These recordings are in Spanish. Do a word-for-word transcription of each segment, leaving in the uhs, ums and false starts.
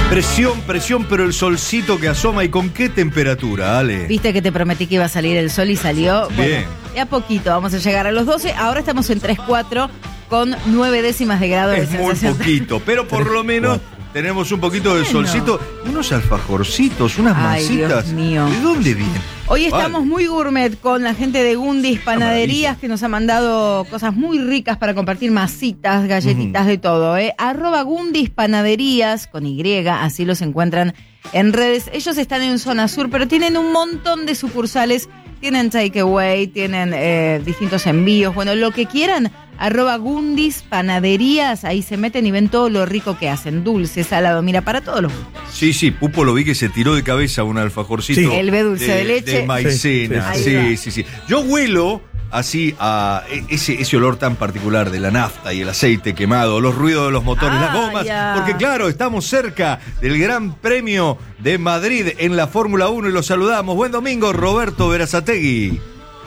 Presión, presión, pero el solcito que asoma. ¿Y con qué temperatura, Ale? Viste que te prometí que iba a salir el sol y salió. Bien. Bueno, de a poquito vamos a llegar a los doce. Ahora estamos en tres cuatro con nueve décimas de grado de Es muy sensación. poquito, pero por lo menos tenemos un poquito de Bueno. solcito. Unos alfajorcitos, unas Ay, masitas. Dios mío. ¿De dónde vienen? Hoy estamos Vale. muy gourmet con la gente de Gundis Panaderías, que nos ha mandado cosas muy ricas para compartir, masitas, galletitas, de todo. ¿eh? Arroba Gundis Panaderías, con Y, así los encuentran en redes. Ellos están en zona sur, pero tienen un montón de sucursales. Tienen takeaway, tienen eh, distintos envíos. Bueno, lo que quieran, arroba Gundis Panaderías, ahí se meten y ven todo lo rico que hacen. Dulce, salado, mira, para todos los gustos. Sí, sí, Pupo lo vi que se tiró de cabeza un alfajorcito. Sí. El B dulce de leche. De maicena, Sí, sí, sí, sí. sí, sí. Yo huelo así a ese, ese olor tan particular de la nafta y el aceite quemado, los ruidos de los motores, Ah, las gomas, ya. porque claro, estamos cerca del Gran Premio de Madrid en la Fórmula uno y los saludamos. Buen domingo, Roberto Berazategui.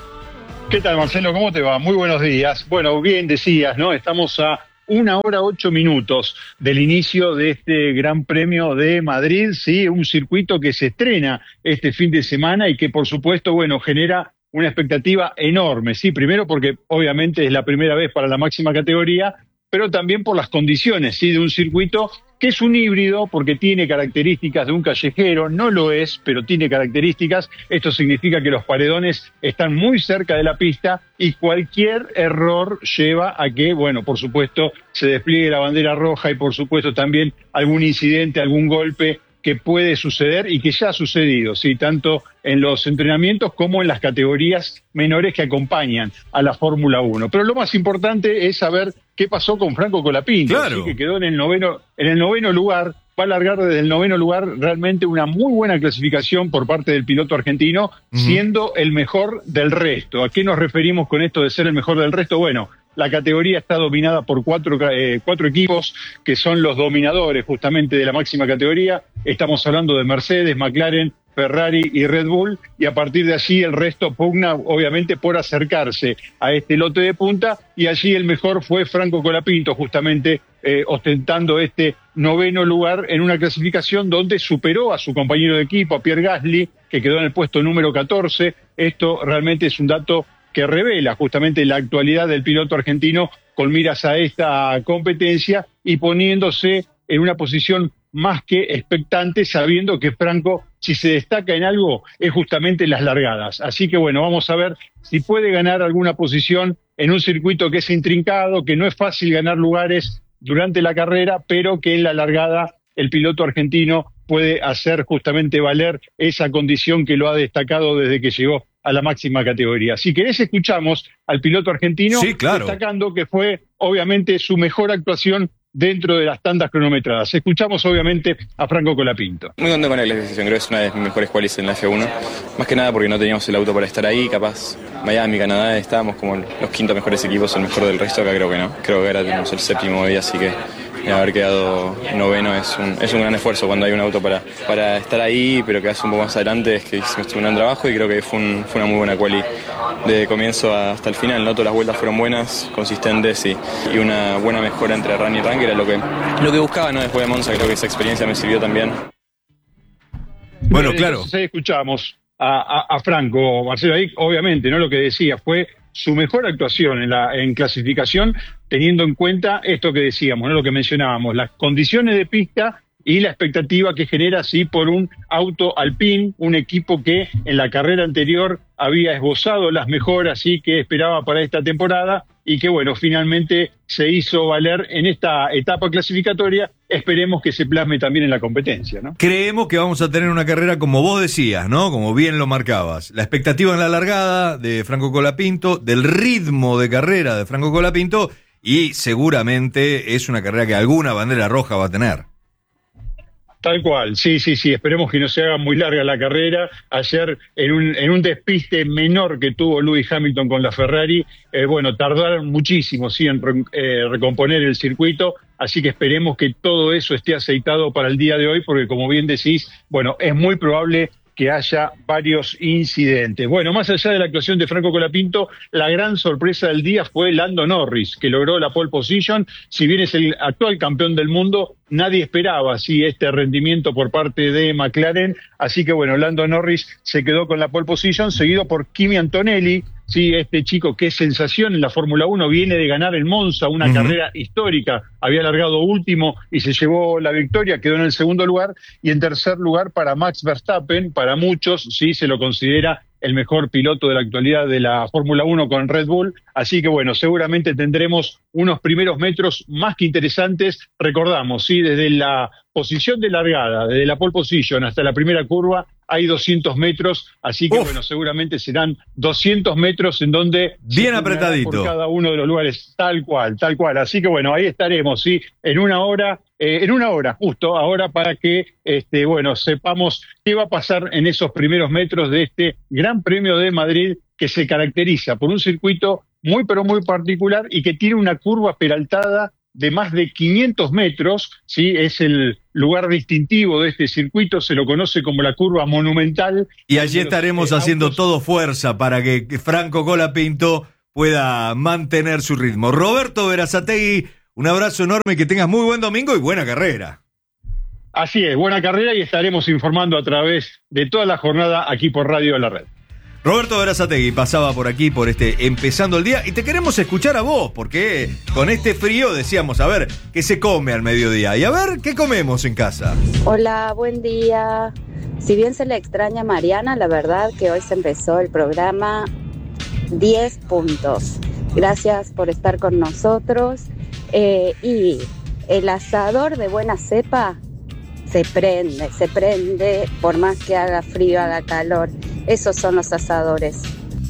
¿Qué tal, Marcelo? ¿Cómo te va? Muy buenos días. Bueno, bien decías, ¿no? Estamos a una hora ocho minutos del inicio de este Gran Premio de Madrid, sí, un circuito que se estrena este fin de semana y que, por supuesto, bueno, genera una expectativa enorme, sí, primero porque obviamente es la primera vez para la máxima categoría, pero también por las condiciones, sí, de un circuito que es un híbrido porque tiene características de un callejero, no lo es, pero tiene características. Esto significa que los paredones están muy cerca de la pista y cualquier error lleva a que, bueno, por supuesto, se despliegue la bandera roja y por supuesto también algún incidente, algún golpe que puede suceder y que ya ha sucedido, sí, tanto en los entrenamientos como en las categorías menores que acompañan a la Fórmula uno. Pero lo más importante es saber qué pasó con Franco Colapinto, Claro. ¿sí? Que quedó en el noveno, en el noveno lugar. Va a largar desde el noveno lugar realmente una muy buena clasificación por parte del piloto argentino, Ujú. siendo el mejor del resto. ¿A qué nos referimos con esto de ser el mejor del resto? Bueno, la categoría está dominada por cuatro, eh, cuatro equipos que son los dominadores justamente de la máxima categoría. Estamos hablando de Mercedes, McLaren, Ferrari y Red Bull, y a partir de allí el resto pugna obviamente por acercarse a este lote de punta, y allí el mejor fue Franco Colapinto, justamente eh, ostentando este noveno lugar en una clasificación donde superó a su compañero de equipo, a Pierre Gasly, que quedó en el puesto número catorce. Esto realmente es un dato que revela justamente la actualidad del piloto argentino con miras a esta competencia y poniéndose en una posición más que expectante, sabiendo que Franco, si se destaca en algo, es justamente en las largadas. Así que bueno, vamos a ver si puede ganar alguna posición en un circuito que es intrincado, que no es fácil ganar lugares durante la carrera, pero que en la largada el piloto argentino puede hacer justamente valer esa condición que lo ha destacado desde que llegó a la máxima categoría. Si querés, escuchamos al piloto argentino, Sí, claro. destacando que fue obviamente su mejor actuación dentro de las tandas cronometradas. Escuchamos obviamente a Franco Colapinto. Muy contento con la clasificación, creo que es una de mis mejores qualis en la F uno. Más que nada porque no teníamos el auto para estar ahí, capaz Miami, Canadá, estábamos como los quintos mejores equipos, el mejor del resto, acá creo que no. Creo que ahora tenemos el séptimo hoy, así que eh, haber quedado noveno es un, es un gran esfuerzo cuando hay un auto para, para estar ahí, pero quedarse un poco más adelante, es que hicimos un gran trabajo y creo que fue, un, fue una muy buena quali de comienzo hasta el final, ¿no? Todas las vueltas fueron buenas, consistentes y, y una buena mejora entre run y run, que era lo que, lo que buscaba, ¿no? Después de Monza, creo que esa experiencia me sirvió también. Bueno, Bien, claro. entonces ahí escuchamos a, a, a Franco, Marcelo, ahí obviamente, ¿no? Lo que decía fue su mejor actuación en la en clasificación, teniendo en cuenta esto que decíamos, ¿no? Lo que mencionábamos, las condiciones de pista y la expectativa que genera, sí, por un auto Alpine, un equipo que en la carrera anterior había esbozado las mejoras, sí, que esperaba para esta temporada y que, bueno, finalmente se hizo valer en esta etapa clasificatoria. Esperemos que se plasme también en la competencia, ¿no? Creemos que vamos a tener una carrera como vos decías, ¿no? Como bien lo marcabas. La expectativa en la largada de Franco Colapinto, del ritmo de carrera de Franco Colapinto, y seguramente es una carrera que alguna bandera roja va a tener. Tal cual, sí, sí, sí, esperemos que no se haga muy larga la carrera. Ayer, en un, en un despiste menor que tuvo Lewis Hamilton con la Ferrari, eh, bueno, tardaron muchísimo, sí, en re, eh, recomponer el circuito, así que esperemos que todo eso esté aceitado para el día de hoy, porque como bien decís, bueno, es muy probable que haya varios incidentes. Bueno, más allá de la actuación de Franco Colapinto, la gran sorpresa del día fue Lando Norris, que logró la pole position. Si bien es el actual campeón del mundo, nadie esperaba así este rendimiento por parte de McLaren. Así que bueno, Lando Norris se quedó con la pole position, seguido por Kimi Antonelli. Sí, este chico que es sensación en la Fórmula uno, viene de ganar en Monza, una uh-huh. carrera histórica, había largado último y se llevó la victoria, quedó en el segundo lugar, y en tercer lugar para Max Verstappen. Para muchos sí se lo considera el mejor piloto de la actualidad de la Fórmula uno con Red Bull, así que bueno, seguramente tendremos unos primeros metros más que interesantes. Recordamos, sí, desde la posición de largada, desde la pole position hasta la primera curva, hay doscientos metros, así que Uf. bueno, seguramente serán doscientos metros en donde bien apretadito por cada uno de los lugares, tal cual, tal cual. Así que bueno, ahí estaremos, sí, en una hora, eh, en una hora, justo ahora, para que, este, bueno, sepamos qué va a pasar en esos primeros metros de este Gran Premio de Madrid, que se caracteriza por un circuito muy, pero muy particular y que tiene una curva peraltada de más de quinientos metros, ¿sí? Es el lugar distintivo de este circuito, se lo conoce como la curva monumental. Y allí estaremos los, eh, haciendo autos. todo fuerza para que, que Franco Colapinto pueda mantener su ritmo. Roberto Berazategui, un abrazo enorme, que tengas muy buen domingo y buena carrera. Así es, buena carrera, y estaremos informando a través de toda la jornada aquí por Radio de la Red. Roberto Berazategui pasaba por aquí, por este Empezando el Día, y te queremos escuchar a vos, porque con este frío decíamos, a ver, ¿qué se come al mediodía? Y a ver, ¿qué comemos en casa? Hola, buen día. Si bien se le extraña a Mariana, la verdad que hoy se empezó el programa diez puntos. Gracias por estar con nosotros. Eh, y el asador de buena cepa se prende, se prende por más que haga frío, haga calor. Esos son los asadores.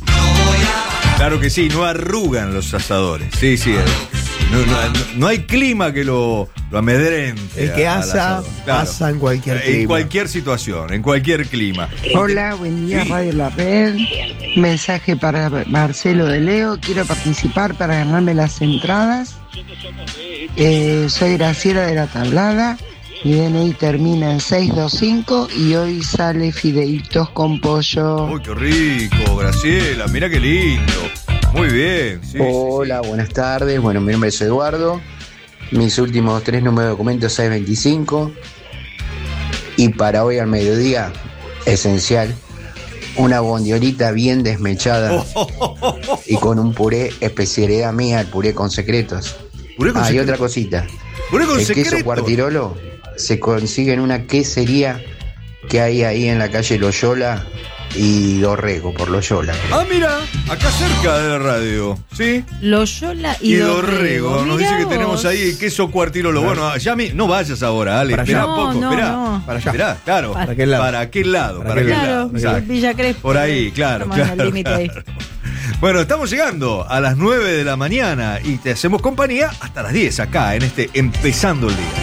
Claro que sí, no arrugan los asadores. Sí, sí. No, no, no hay clima que lo, lo amedrente. El que asa, claro, asa en cualquier clima. En cualquier situación, en cualquier clima. Hola, buen día, sí. Radio La Red. Mensaje para Marcelo de Leo. Quiero participar para ganarme las entradas. Eh, soy Graciela de la Tablada. Mi D N I termina en seis dos cinco y hoy sale fideitos con pollo. ¡Uy, qué rico, Graciela! Mirá qué lindo. Muy bien. Sí, Hola, sí, sí. Buenas tardes. Bueno, mi nombre es Eduardo. Mis últimos tres números de documentos seis veinticinco. Y para hoy al mediodía, esencial, una bondiolita bien desmechada oh, oh, oh, oh, oh. y con un puré, especialidad mía, el puré con secretos. ¿Puré con ah, secretos? Y otra cosita. ¿Puré con el secretos? Queso Cuartirolo se consigue en una quesería que hay ahí en la calle Loyola y Dorrego, por Loyola. Ah, mira, acá cerca de la radio, ¿sí? Loyola y, y Dorrego. Dorrego. Nos dice que vos. tenemos ahí el queso Cuartirolo. Claro. Bueno, ya mi, no vayas ahora, Ale. Espera no, un poco, no, espera. No. Para allá. Esperá, claro. ¿Para qué lado? ¿Para aquel lado? Para, para aquel lado. Claro, Villa Crespo. Por ahí, claro, claro. claro. Bueno, estamos llegando a las nueve de la mañana y te hacemos compañía hasta las diez acá en este Empezando el Día.